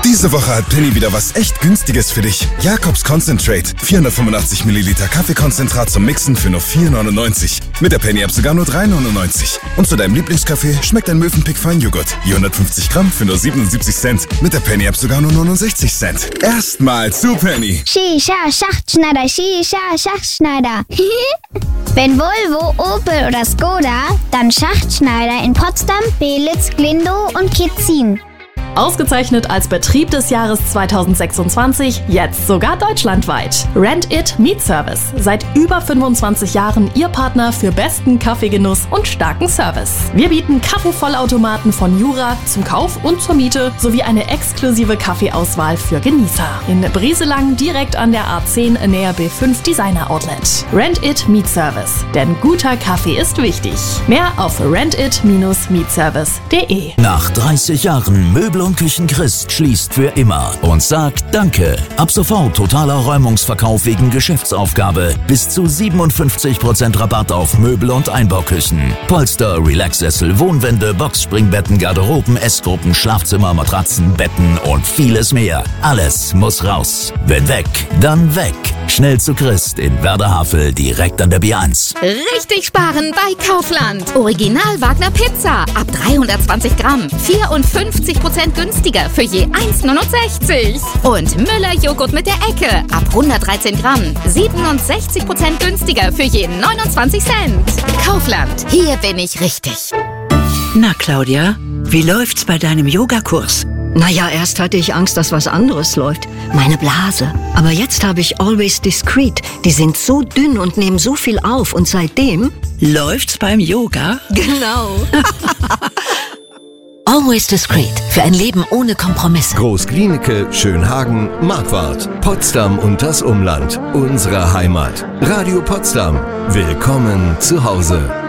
Diese Woche hat Penny wieder was echt Günstiges für dich. Jacobs Concentrate. 485 Milliliter Kaffeekonzentrat zum Mixen für nur 4,99. Mit der Penny-App sogar nur 3,99. Und zu deinem Lieblingskaffee schmeckt ein Mövenpick Feinjoghurt. Je 150 Gramm für nur 77 Cent. Mit der Penny-App sogar nur 69 Cent. Erstmal zu Penny. Shisha Schachtschneider, Shisha Schachtschneider. Wenn Volvo, Opel oder Skoda, dann Schachtschneider in Potsdam, Belitz, Glindow und Kitzin. Ausgezeichnet als Betrieb des Jahres 2026, jetzt sogar deutschlandweit. Rent It Meat Service. Seit über 25 Jahren Ihr Partner für besten Kaffeegenuss und starken Service. Wir bieten Kaffeevollautomaten von Jura zum Kauf und zur Miete sowie eine exklusive Kaffeeauswahl für Genießer. In Brieselang direkt an der A10 näher B5 Designer Outlet. Rent It Meat Service. Denn guter Kaffee ist wichtig. Mehr auf rentit-meatservice.de. Nach 30 Jahren Möbel und Küchen Christ schließt für immer und sagt Danke. Ab sofort totaler Räumungsverkauf wegen Geschäftsaufgabe. Bis zu 57% Rabatt auf Möbel und Einbauküchen. Polster, Relaxsessel, Wohnwände, Boxspringbetten, Garderoben, Essgruppen, Schlafzimmer, Matratzen, Betten und vieles mehr. Alles muss raus. Wenn weg, dann weg. Schnell zu Christ in Werderhavel, direkt an der B1. Richtig sparen bei Kaufland. Original Wagner Pizza ab 320 Gramm. 54% günstiger für je 1,69. Und Müller Joghurt mit der Ecke ab 113 Gramm. 67% günstiger für je 29 Cent. Kaufland, hier bin ich richtig. Na Claudia, wie läuft's bei deinem Yogakurs? Naja, erst hatte ich Angst, dass was anderes läuft. Meine Blase. Aber jetzt habe ich Always Discreet. Die sind so dünn und nehmen so viel auf. Und seitdem... Läuft's beim Yoga? Genau. Always Discreet. Für ein Leben ohne Kompromisse. Großglienicke, Schönhagen, Marquardt, Potsdam und das Umland. Unsere Heimat. Radio Potsdam. Willkommen zu Hause.